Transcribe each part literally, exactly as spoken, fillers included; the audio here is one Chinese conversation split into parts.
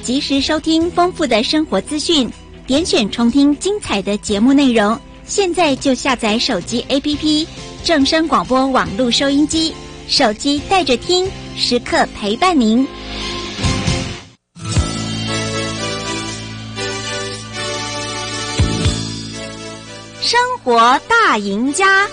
及时收听丰富的生活资讯，点选重听精彩的节目内容。现在就下载手机 A P P 正声广播网络收音机，手机带着听，时刻陪伴您。生活大赢家，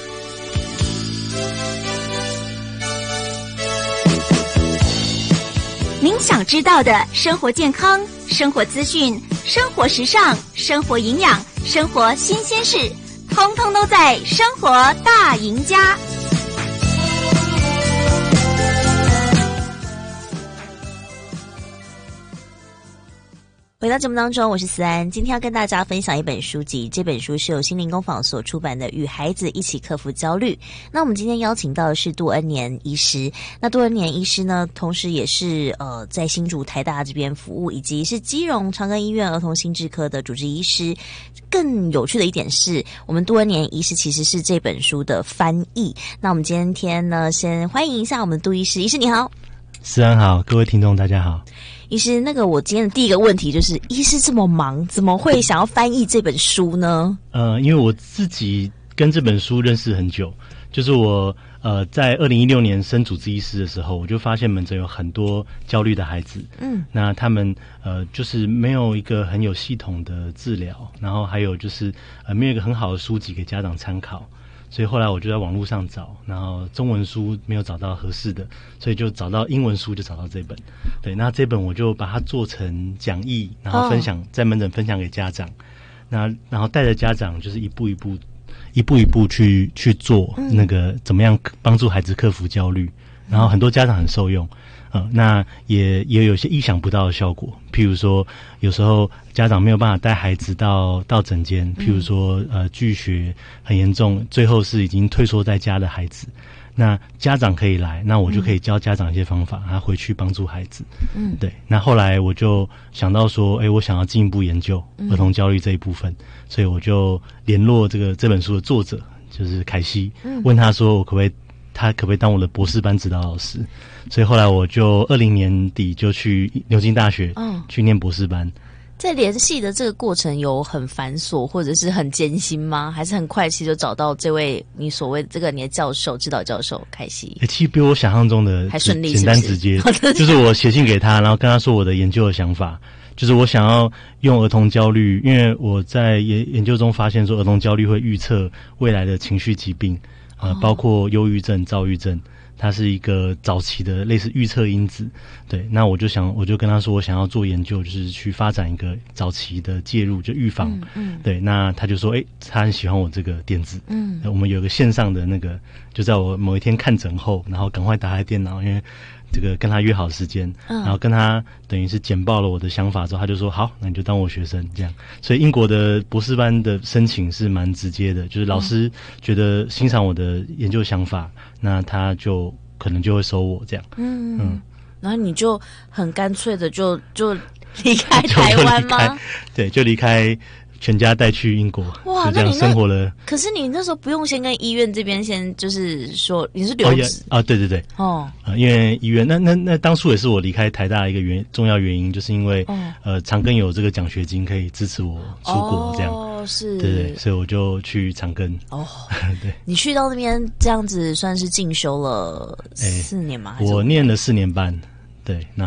您想知道的生活健康、生活资讯、生活时尚、生活营养、生活新鲜事，通通都在《生活大赢家》。 回到节目当中，我是思安，今天要跟大家分享一本书籍，这本书是由心灵工坊所出版的《与孩子一起克服焦虑》。那我们今天邀请到的是杜恩年医师，那杜恩年医师呢，同时也是呃在新竹台大这边服务，以及是基隆长庚医院儿童心智科的主治医师。更有趣的一点是，我们杜恩年医师其实是这本书的翻译。那我们今天呢，先欢迎一下我们杜医师。医师你好。 思安好，各位听众大家好。 医师，那个我今天的第一个问题就是，医师这么忙，怎么会想要翻译这本书呢？ 呃，因为我自己跟这本书认识很久，就是我呃在二零一六年升主治医师的时候，我就发现门诊有很多焦虑的孩子，嗯，那他们呃就是没有一个很有系统的治疗，然后还有就是呃没有一个很好的书籍给家长参考。所以后来我就在网络上找，然后中文书没有找到合适的，所以就找到英文书，就找到这本。对，那这本我就把它做成讲义，然后分享、oh. 在门诊分享给家长。那然后带着家长就是一步一步、一步一步去去做那个怎么样帮助孩子克服焦虑，然后很多家长很受用。呃，那也也有些意想不到的效果，譬如说，有时候家长没有办法带孩子到到诊间，譬如说，呃，拒学很严重，最后是已经退缩在家的孩子，那家长可以来，那我就可以教家长一些方法，他回去帮助孩子。嗯，对。那后来我就想到说，哎，我想要进一步研究儿童焦虑这一部分，所以我就联络这个这本书的作者，就是凯西，问他说，我可不可以。他可不可以当我的博士班指导老师？所以后来我就二零年底就去牛津大学，嗯，去念博士班。 在联系的这个过程有很繁琐或者是很艰辛吗？还是很快其实就找到这位你所谓这个你的教授、指导教授凯西？ 欸、其实比我想象中的还顺利， 简单直接。就是我写信给他，然后跟他说我的研究的想法，就是我想要用儿童焦虑，因为我在研研究中发现说儿童焦虑会预测未来的情绪疾病。呃，包括忧郁症、躁郁症，它是一个早期的类似预测因子。对，那我就想，我就跟他说，我想要做研究，就是去发展一个早期的介入，就预防。嗯嗯。对，那他就说，诶、欸，他很喜欢我这个点子。嗯。我们有个线上的那个，就在我某一天看诊后，然后赶快打开电脑，因为这个跟他约好时间，嗯，然后跟他等于是简报了我的想法之后，他就说好，那你就当我学生这样。所以英国的博士班的申请是蛮直接的，就是老师觉得欣赏我的研究想法，那他就可能就会收我这样。嗯嗯， 然后你就很干脆的就就离开台湾吗？ 对，就离开。全家带去英国，哇，就这样生活了。 可是你那时候不用先跟医院这边先，就是说你是留职啊、哦？对对对，哦，呃，因为医院那那那当初也是我离开台大的一个原重要原因，就是因为、哦、呃长庚有这个奖学金可以支持我出国这样， 哦，是， 对对，所以我就去长庚。哦，对， 你去到那边这样子算是进修了四年吗？ 欸、我念了四年半，对，那。